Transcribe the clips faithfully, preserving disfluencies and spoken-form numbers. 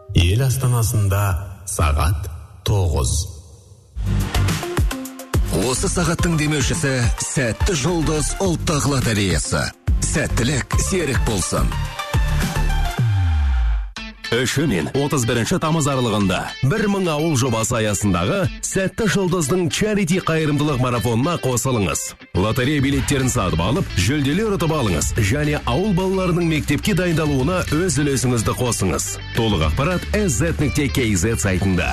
Ел астанасында сағат тоғыз. Осы сағаттың демеушісі Сәтті жұлдыз ұлттық лотереясы. Сәттілік серік болсын. Үші мен отыз бірінші тамыз аралығында бір мың ауыл жобасы аясындағы Сәтті жұлдыздың чарити қайырымдылық марафонына қосылыңыз. Лотерея билеттерін сатып алып, жүлделер ұтып алыңыз және ауыл балаларының мектепке дайындалуына өз үлесіңізді қосыңыз. Толық ақпарат эс зет нүкте кей зет сайтында.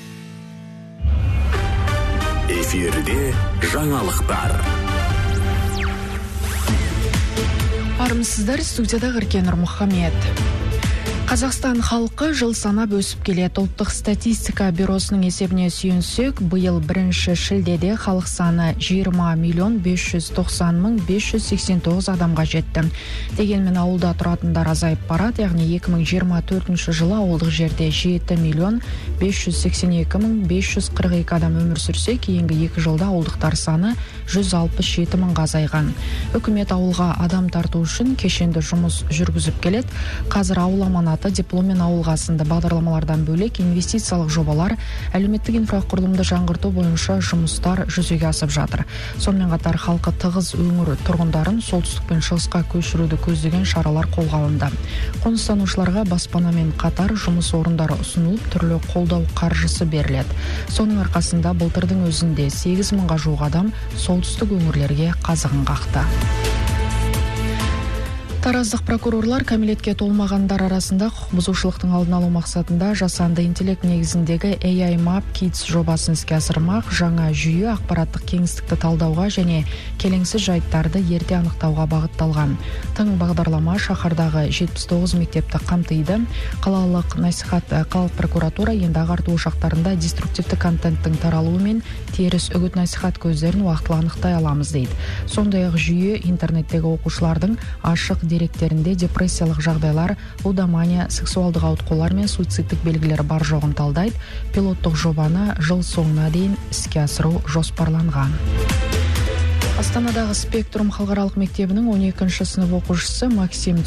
Эфирде жаңалықтар. Армысыздар, студияда Ғыркен Нұрмұхамед. Қазақстан халқы жыл санап өсіп келеді. Ұлттық статистика бюросының есебіне сүйенсек, биыл бірінші шілдеде халық саны жиырма миллион бес жүз тоқсан мың бес жүз сексен тоғыз адамға жетті. Дегенмен ауылда тұратындар азайып барады, яғни екі мың жиырма төртінші жылы ауылдық жерде жеті миллион бес жүз сексен екі мың бес жүз қырық екі адам өмір сүрсе, кейінгі екі жылда ауылдықтар саны жүз алпыс жеті мыңға азайған. Үкімет ауылға адам тарту үшін кешенді жұмыс жүргізіп келеді. Қазір ауыл аманаты, дипломмен ауылға сынды бағдарламалардан бөлек инвестициялық жобалар, әлеуметтік инфрақұрылымды жаңғырту бойынша жұмыстар жүзеге асып жатыр. Сонымен қатар халқы тығыз өңір тұрғындарын солтүстік пен шығысқа көшіруді көздеген шаралар қолға алынды. Қоныстанушыларға баспанамен қатар жұмыс орындары ұсынылып, түрлі қолдау қаржысы беріледі. Соның арқасында былтырдың өзінде сегіз мыңға жуық адам солтүстік өңірлерге қазығын қақты. Тараздық прокурорлар кәмелетке толмағандар арасында құқық бұзушылықтың алдын алу мақсатында жасанды интеллект негізіндегі эй ай Map Kids жобасын іске асырмақ. Жаңа жүйе ақпараттық кеңістікті талдауға және келеңсіз жайттарды ерте анықтауға бағытталған. Тың бағдарлама шаһардағы жетпіс тоғыз мектепті қамтиды. Қалалық насихат, қалалық прокуратура енді ағарту ошақтарында деструктивті контенттің таралуы мен теріс үгіт насихат көздерін уақытылы анықтай аламыз дейді. Сондай-ақ жүйе интернеттегі оқушылардың ашық деректерінде депрессиялық жағдайлар, лудомания, сексуалдық ауытқулар мен суицидтік белгілері бар жоғын талдайды. Пилоттық жобаны жыл соңына дейін іске асыру жоспарланған. Астанадағы Спектрум халықаралық мектебінің он екінші сынып оқушысы Максим